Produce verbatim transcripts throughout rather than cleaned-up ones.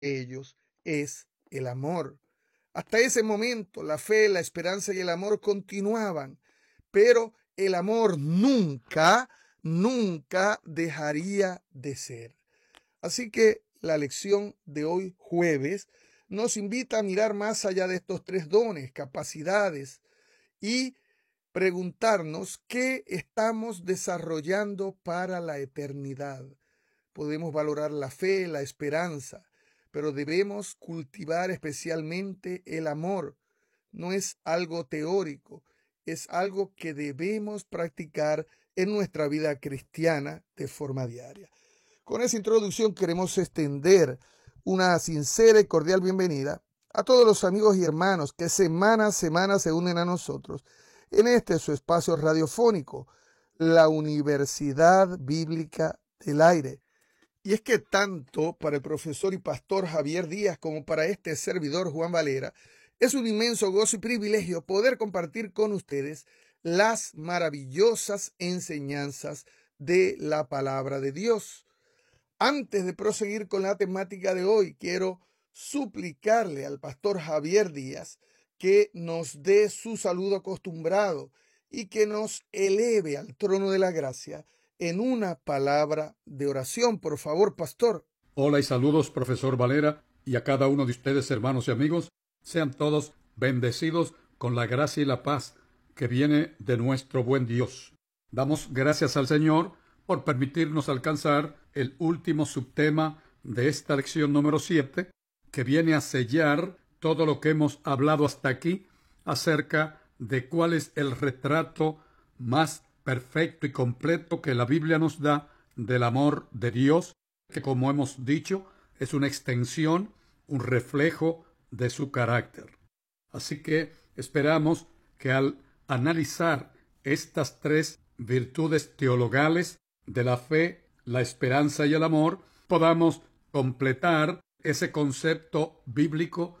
ellos es el amor. Hasta ese momento, la fe, la esperanza y el amor continuaban, pero el amor nunca, nunca dejaría de ser. Así que la lección de hoy jueves nos invita a mirar más allá de estos tres dones, capacidades, y preguntarnos qué estamos desarrollando para la eternidad. Podemos valorar la fe, la esperanza, pero debemos cultivar especialmente el amor. No es algo teórico, es algo que debemos practicar en nuestra vida cristiana de forma diaria. Con esa introducción queremos extender una sincera y cordial bienvenida a todos los amigos y hermanos que semana a semana se unen a nosotros en este su espacio radiofónico, la Universidad Bíblica del Aire. Y es que tanto para el profesor y pastor Javier Díaz como para este servidor Juan Valera, es un inmenso gozo y privilegio poder compartir con ustedes las maravillosas enseñanzas de la palabra de Dios. Antes de proseguir con la temática de hoy, quiero suplicarle al pastor Javier Díaz que nos dé su saludo acostumbrado y que nos eleve al trono de la gracia en una palabra de oración. Por favor, pastor. Hola y saludos, profesor Valera, y a cada uno de ustedes, hermanos y amigos. Sean todos bendecidos con la gracia y la paz que viene de nuestro buen Dios. Damos gracias al Señor por permitirnos alcanzar el último subtema de esta lección número siete, que viene a sellar todo lo que hemos hablado hasta aquí acerca de cuál es el retrato más perfecto y completo que la Biblia nos da del amor de Dios, que, como hemos dicho, es una extensión, un reflejo de su carácter. Así que esperamos que al analizar estas tres virtudes teologales de la fe, la esperanza y el amor, podamos completar ese concepto bíblico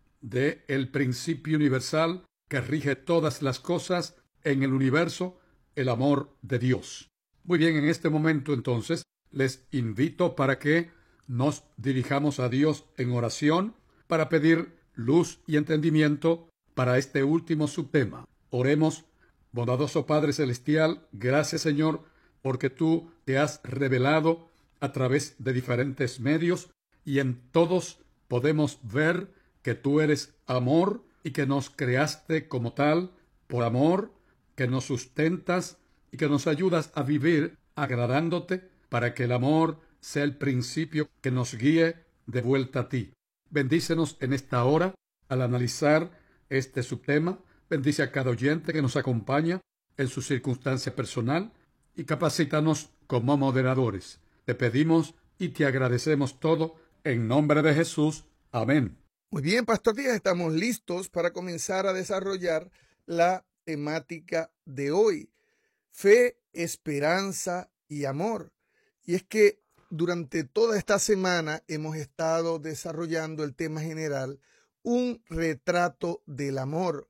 de el principio universal que rige todas las cosas en el universo, el amor de Dios. Muy bien, en este momento entonces les invito para que nos dirijamos a Dios en oración para pedir luz y entendimiento para este último subtema. Oremos. Bondadoso Padre Celestial, gracias, Señor, porque tú te has revelado a través de diferentes medios y en todos podemos ver que tú eres amor y que nos creaste como tal por amor, que nos sustentas y que nos ayudas a vivir agradándote para que el amor sea el principio que nos guíe de vuelta a ti. Bendícenos en esta hora al analizar este subtema. Bendice a cada oyente que nos acompaña en su circunstancia personal y capacítanos como moderadores. Te pedimos y te agradecemos todo en nombre de Jesús. Amén. Muy bien, pastor Díaz, estamos listos para comenzar a desarrollar la temática de hoy: fe, esperanza y amor. Y es que durante toda esta semana hemos estado desarrollando el tema general, un retrato del amor.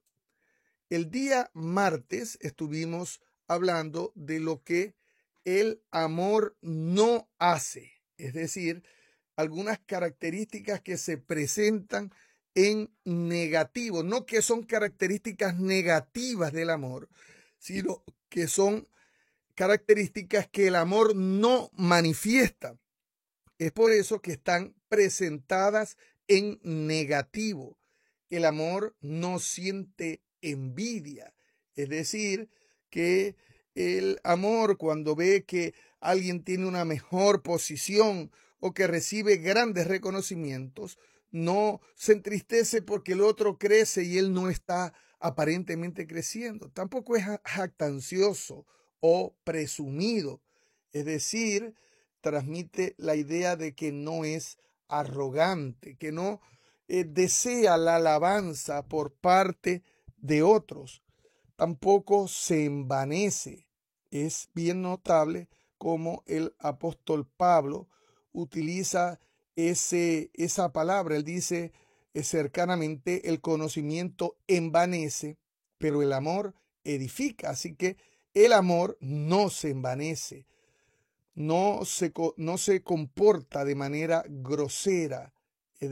El día martes estuvimos hablando de lo que el amor no hace, es decir, algunas características que se presentan en negativo, no que son características negativas del amor, sino que son características que el amor no manifiesta. Es por eso que están presentadas en negativo. El amor no siente envidia, es decir, que el amor, cuando ve que alguien tiene una mejor posición o que recibe grandes reconocimientos, no se entristece porque el otro crece y él no está aparentemente creciendo. Tampoco es jactancioso o presumido, es decir, transmite la idea de que no es arrogante, que no eh, desea la alabanza por parte de otros. Tampoco se envanece. Es bien notable cómo el apóstol Pablo utiliza ese, esa palabra. Él dice eh, cercanamente, el conocimiento envanece, pero el amor edifica. Así que el amor no se envanece, no se, no se comporta de manera grosera,